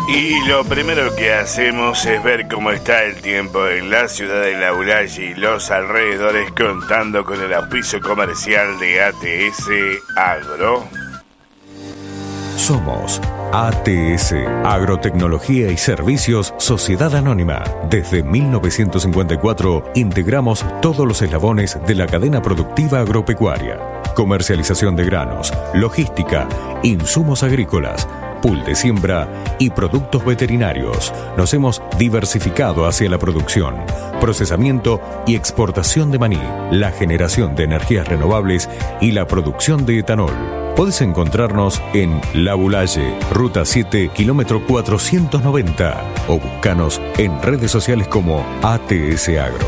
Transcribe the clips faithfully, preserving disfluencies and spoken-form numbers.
Y lo primero que hacemos es ver cómo está el tiempo en la ciudad de Laulaye y los alrededores, contando con el auspicio comercial de A T S Agro. Somos A T S, Agrotecnología y Servicios Sociedad Anónima. Desde mil novecientos cincuenta y cuatro integramos todos los eslabones de la cadena productiva agropecuaria. Comercialización de granos, logística, insumos agrícolas, pool de siembra y productos veterinarios. Nos hemos diversificado hacia la producción, procesamiento y exportación de maní, la generación de energías renovables y la producción de etanol. Podés encontrarnos en Laulaye, Ruta siete, kilómetro cuatrocientos noventa, o buscanos en redes sociales como A T S Agro.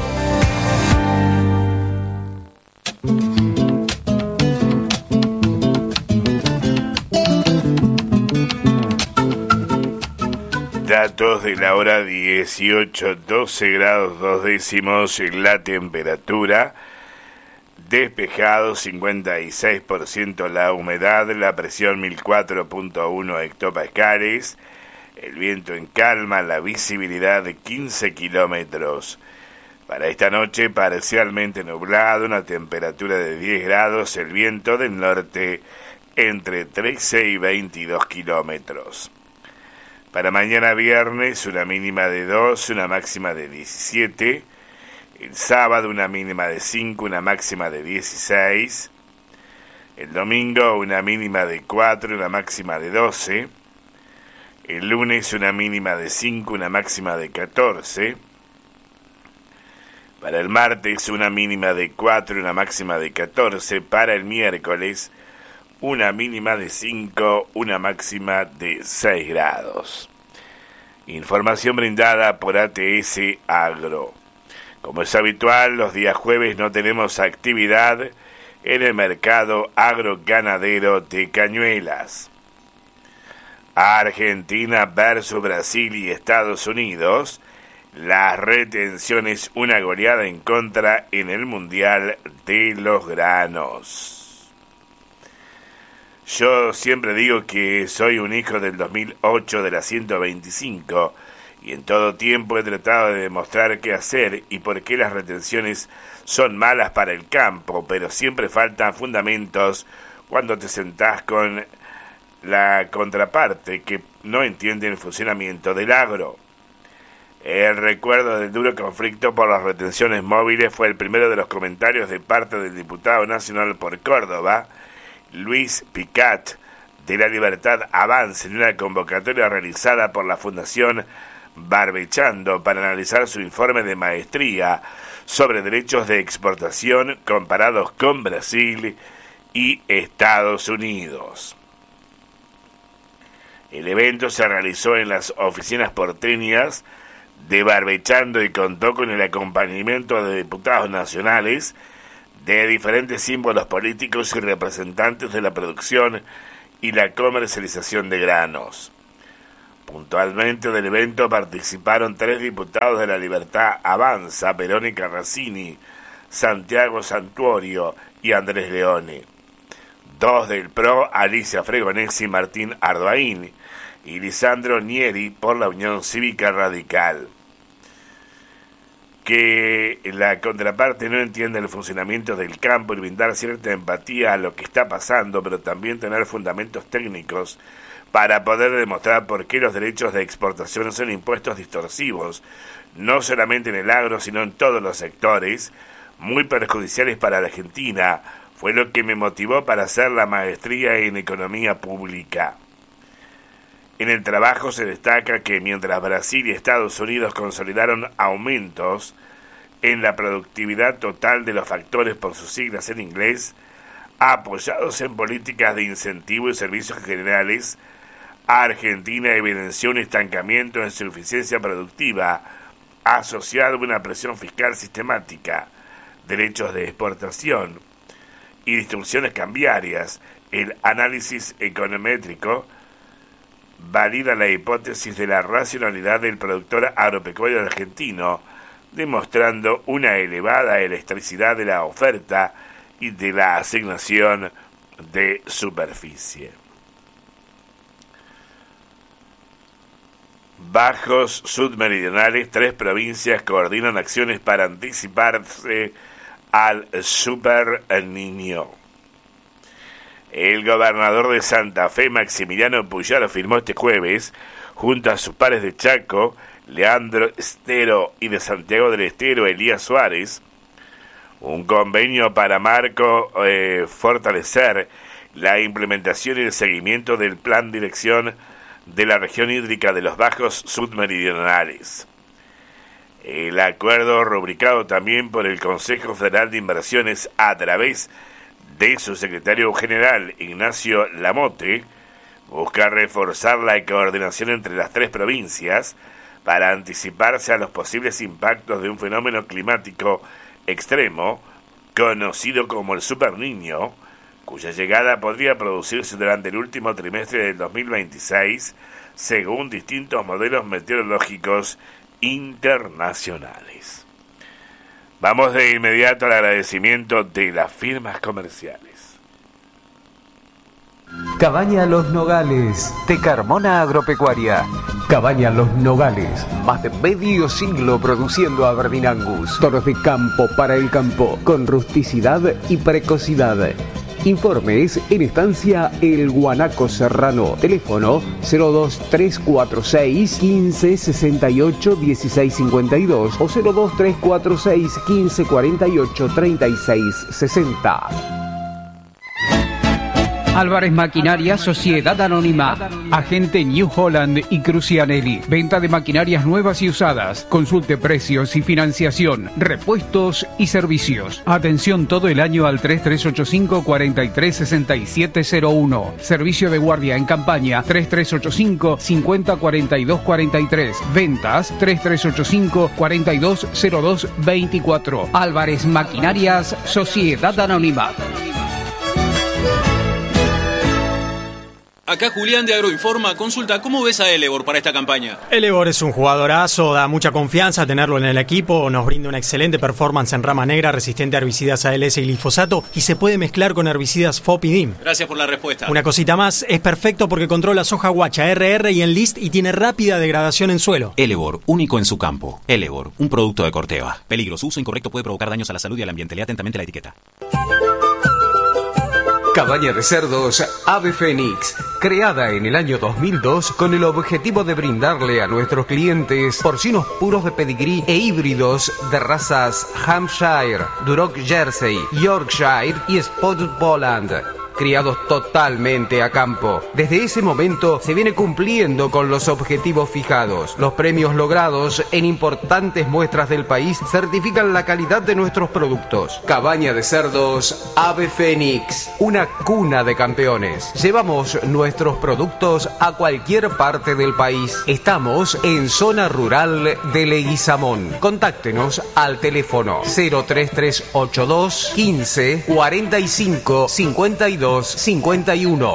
Datos de la hora dieciocho, doce grados dos décimos en la temperatura. Despejado, cincuenta y seis por ciento la humedad, la presión mil cuatro punto uno hectopascales, el viento en calma, la visibilidad de quince kilómetros. Para esta noche parcialmente nublado, una temperatura de diez grados, el viento del norte entre trece y veintidós kilómetros. Para mañana viernes una mínima de dos, una máxima de diecisiete. El sábado una mínima de cinco, una máxima de dieciséis. El domingo una mínima de cuatro, una máxima de doce. El lunes una mínima de cinco, una máxima de catorce. Para el martes una mínima de cuatro, una máxima de catorce. Para el miércoles una mínima de cinco, una máxima de seis grados. Información brindada por A T S Agro. Como es habitual, los días jueves no tenemos actividad en el mercado agroganadero de Cañuelas. Argentina versus Brasil y Estados Unidos. Las retenciones, una goleada en contra en el Mundial de los Granos. Yo siempre digo que soy un hijo del dos mil ocho de la ciento veinticinco y en todo tiempo he tratado de demostrar qué hacer y por qué las retenciones son malas para el campo, pero siempre faltan fundamentos cuando te sentás con la contraparte que no entiende el funcionamiento del agro. El recuerdo del duro conflicto por las retenciones móviles fue el primero de los comentarios de parte del diputado nacional por Córdoba, Luis Picat, de La Libertad Avance, en una convocatoria realizada por la Fundación Barbechando para analizar su informe de maestría sobre derechos de exportación comparados con Brasil y Estados Unidos. El evento se realizó en las oficinas porteñas de Barbechando y contó con el acompañamiento de diputados nacionales de diferentes símbolos políticos y representantes de la producción y la comercialización de granos. Puntualmente del evento participaron tres diputados de La Libertad Avanza, Verónica Racini, Santiago Santuorio y Andrés Leone. Dos del P R O, Alicia Fregonesi y Martín Ardoaín, y Lisandro Nieri por la Unión Cívica Radical. Que la contraparte no entiende el funcionamiento del campo y brindar cierta empatía a lo que está pasando, pero también tener fundamentos técnicos para poder demostrar por qué los derechos de exportación son impuestos distorsivos, no solamente en el agro, sino en todos los sectores, muy perjudiciales para la Argentina, fue lo que me motivó para hacer la maestría en Economía Pública. En el trabajo se destaca que mientras Brasil y Estados Unidos consolidaron aumentos en la productividad total de los factores por sus siglas en inglés, apoyados en políticas de incentivo y servicios generales, Argentina evidenció un estancamiento en su eficiencia productiva, asociado a una presión fiscal sistemática, derechos de exportación y distorsiones cambiarias. El análisis econométrico valida la hipótesis de la racionalidad del productor agropecuario argentino, demostrando una elevada elasticidad de la oferta y de la asignación de superficie. bajos submeridionales, tres provincias coordinan acciones para anticiparse al Super Niño. El gobernador de Santa Fe, Maximiliano Puyaro, firmó este jueves, junto a sus pares de Chaco, Leandro Estero, y de Santiago del Estero, Elías Suárez, un convenio para marco eh, fortalecer la implementación y el seguimiento del Plan Dirección de la Región Hídrica de los Bajos Submeridionales. El acuerdo, rubricado también por el Consejo Federal de Inversiones a través de su secretario general, Ignacio Lamote, busca reforzar la coordinación entre las tres provincias para anticiparse a los posibles impactos de un fenómeno climático extremo, conocido como el Super Niño, cuya llegada podría producirse durante el último trimestre del dos mil veintiséis, según distintos modelos meteorológicos internacionales. Vamos de inmediato al agradecimiento de las firmas comerciales. Cabaña Los Nogales, de Carmona Agropecuaria. Cabaña Los Nogales, más de medio siglo produciendo Aberdeen Angus. Toros de campo para el campo, con rusticidad y precocidad. Informes en Estancia El Guanaco Serrano. Teléfono cero dos tres cuatro seis, quince, sesenta y ocho, dieciséis cincuenta y dos o cero dos tres cuatro seis, quince, cuarenta y ocho, treinta y seis sesenta. Álvarez Maquinaria, Sociedad Anónima, Agente New Holland y Crucianelli. Venta de maquinarias nuevas y usadas. Consulte precios y financiación, repuestos y servicios. Atención todo el año al tres tres ocho cinco, cuatro tres seis siete cero uno. Servicio de guardia en campaña tres tres ocho cinco, cincuenta, cuarenta y dos cuarenta y tres. Ventas tres tres ocho cinco, cuarenta y dos cero dos veinticuatro. Álvarez Maquinarias, Sociedad Anónima. Acá Julián de Agroinforma. Consulta, ¿cómo ves a Elevor para esta campaña? Elevor es un jugadorazo, da mucha confianza tenerlo en el equipo, nos brinda una excelente performance en rama negra, resistente a herbicidas A L S y glifosato, y se puede mezclar con herbicidas F O P y D I M. Gracias por la respuesta. Una cosita más, es perfecto porque controla soja guacha, R R y Enlist y tiene rápida degradación en suelo. Elevor, único en su campo. Elevor, un producto de Corteva. Peligro, su uso incorrecto puede provocar daños a la salud y al ambiente. Lea atentamente la etiqueta. Cabaña de cerdos Ave Fénix, creada en el año dos mil dos con el objetivo de brindarle a nuestros clientes porcinos puros de pedigrí e híbridos de razas Hampshire, Duroc Jersey, Yorkshire y Spotted Poland, criados totalmente a campo. Desde ese momento se viene cumpliendo con los objetivos fijados. Los premios logrados en importantes muestras del país certifican la calidad de nuestros productos. Cabaña de cerdos Ave Fénix, una cuna de campeones. Llevamos nuestros productos a cualquier parte del país. Estamos en zona rural de Leguizamón. Contáctenos al teléfono cero tres tres ocho dos, quince, cuarenta y cinco, cincuenta y dos cincuenta y uno.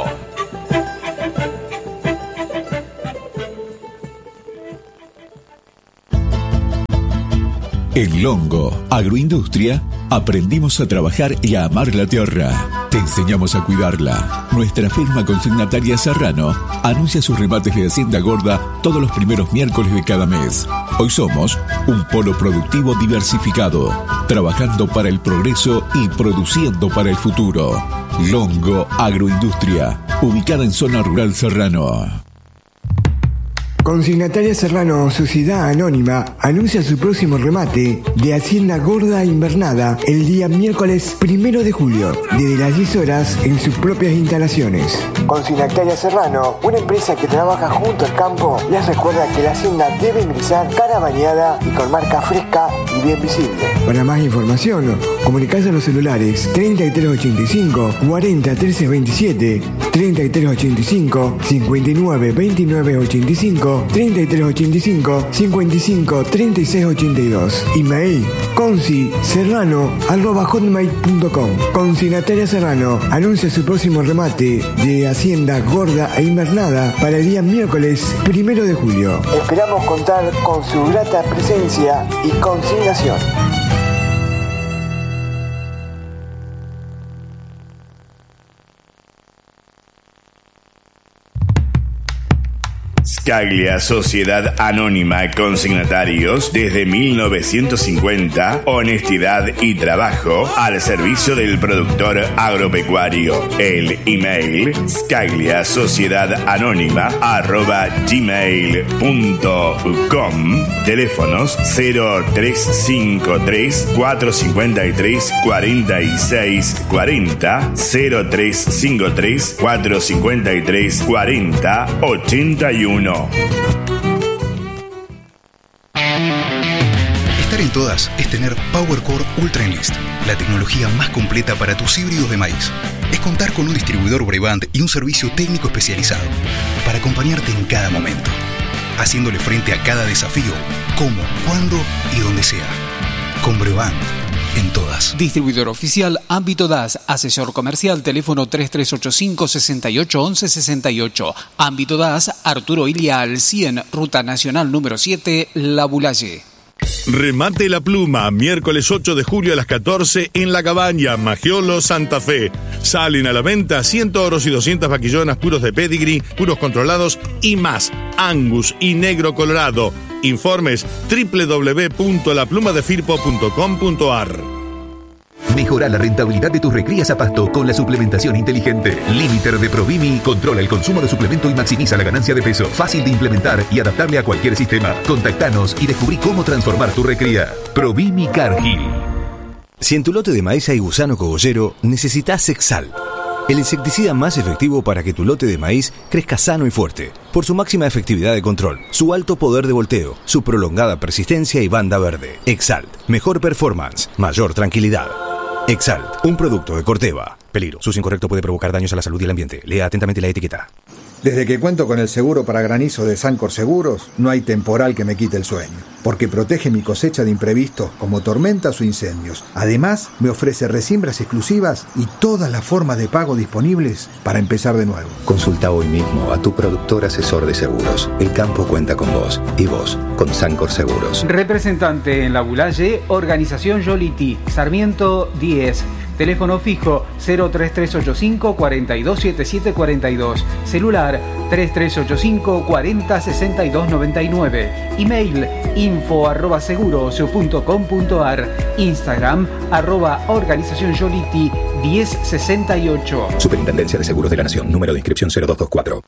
En Longo Agroindustria aprendimos a trabajar y a amar la tierra. Te enseñamos a cuidarla. Nuestra firma consignataria Serrano anuncia sus remates de Hacienda Gorda todos los primeros miércoles de cada mes. Hoy somos un polo productivo diversificado, trabajando para el progreso y produciendo para el futuro. Longo Agroindustria, ubicada en zona rural Serrano. Consignataria Serrano, Sociedad Anónima, anuncia su próximo remate de Hacienda Gorda Invernada el día miércoles primero de julio, desde las diez horas en sus propias instalaciones. Consignataria Serrano, una empresa que trabaja junto al campo, les recuerda que la hacienda debe ingresar cara bañada y con marca fresca y bien visible. Para más información, comunicarse a los celulares treinta y tres ochenta y cinco, cuarenta, trece veintisiete, treinta y tres ochenta y cinco, cincuenta y nueve, veintinueve ochenta y cinco, treinta y tres ochenta y cinco, cincuenta y cinco, treinta y seis ochenta y dos. Email consi serrano arroba hotmail punto com. Consignataria Serrano anuncia su próximo remate de Hacienda Gorda e Invernada para el día miércoles primero de julio. Esperamos contar con su grata presencia y consignación. Scaglia Sociedad Anónima Consignatarios desde mil novecientos cincuenta. Honestidad y trabajo al servicio del productor agropecuario. El email scaglia sociedad anónima arroba gmail punto com. Teléfonos cero tres cinco tres cuatro cinco tres cuatro seis cuatro cero cero tres cinco tres cuatro cinco tres cuatro cero ocho uno. Estar en todas es tener PowerCore Ultra Enlist, la tecnología más completa para tus híbridos de maíz. Es contar con un distribuidor Brevant y un servicio técnico especializado para acompañarte en cada momento, haciéndole frente a cada desafío, como, cuándo y donde sea. Con Brevant, en todas. Distribuidor oficial Ámbito D A S, asesor comercial, teléfono tres tres ocho cinco, seis ocho uno uno seis ocho. Ámbito D A S, Arturo Ilia al cien, Ruta Nacional número siete, La Bulaye. Remate la Pluma, miércoles ocho de julio a las catorce en La Cabaña, Magiolo, Santa Fe. Salen a la venta cien toros y doscientas vaquillonas puros de pedigree, puros controlados y más. Angus y negro colorado. Informes doble u doble u doble u punto la pluma de firpo punto com punto a r. Mejora la rentabilidad de tus recrías a pasto con la suplementación inteligente. Limiter de Provimi controla el consumo de suplemento y maximiza la ganancia de peso. Fácil de implementar y adaptable a cualquier sistema. Contactanos y descubrí cómo transformar tu recría. Provimi Cargill. Si en tu lote de maíz hay gusano cogollero, necesitas Exalt, el insecticida más efectivo para que tu lote de maíz crezca sano y fuerte, por su máxima efectividad de control, su alto poder de volteo, su prolongada persistencia y banda verde. Exalt, mejor performance, mayor tranquilidad. Exalt, un producto de Corteva. Peligro, su uso incorrecto puede provocar daños a la salud y el ambiente. Lea atentamente la etiqueta. Desde que cuento con el seguro para granizo de Sancor Seguros, no hay temporal que me quite el sueño, porque protege mi cosecha de imprevistos como tormentas o incendios. Además, me ofrece resiembras exclusivas y todas las formas de pago disponibles para empezar de nuevo. Consulta hoy mismo a tu productor asesor de seguros. El campo cuenta con vos y vos con Sancor Seguros. Representante en La Bulaye, Organización Yoliti, Sarmiento diez. Teléfono fijo cero tres tres ocho cinco, cuatro dos siete siete cuatro dos. Celular tres tres ocho cinco, cuatro cero seis dos nueve nueve. Email info arroba seguros punto com punto a r. Instagram arroba organización Yoliti diez sesenta y ocho. Superintendencia de Seguros de la Nación. Número de inscripción cero dos dos cuatro.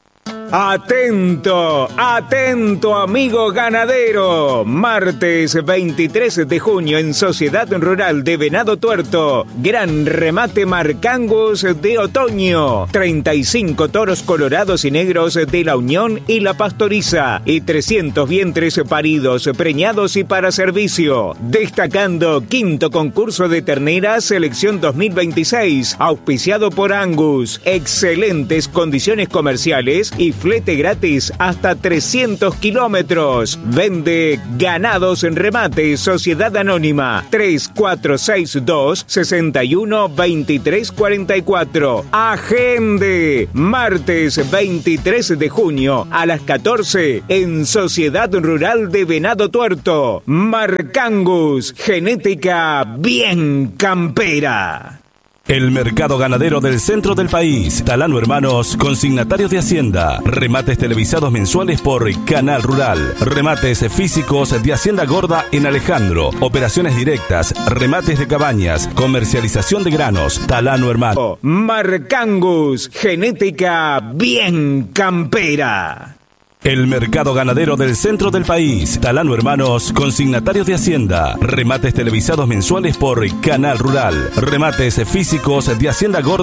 Atento, atento amigo ganadero. Martes veintitrés de junio en Sociedad Rural de Venado Tuerto. Gran remate Marcangus de otoño. treinta y cinco toros colorados y negros de la Unión y la Pastoriza. Y trescientos vientres paridos, preñados y para servicio. Destacando quinto concurso de terneras selección dos mil veintiséis. Auspiciado por Angus. Excelentes condiciones comerciales y flete gratis hasta trescientos kilómetros. Vende Ganados en Remate, Sociedad Anónima. tres cuatro seis dos, seis uno dos tres cuatro cuatro. Agende. Martes veintitrés de junio a las catorce en Sociedad Rural de Venado Tuerto. Marcangus, genética bien campera. El mercado ganadero del centro del país. Talano Hermanos, consignatarios de Hacienda. Remates televisados mensuales por Canal Rural. Remates físicos de Hacienda Gorda en Alejandro. Operaciones directas, remates de cabañas, comercialización de granos. Talano Hermanos. Marcangus, genética bien campera. El mercado ganadero del centro del país. Talano Hermanos, consignatarios de Hacienda. Remates televisados mensuales por Canal Rural. Remates físicos de Hacienda Gorda.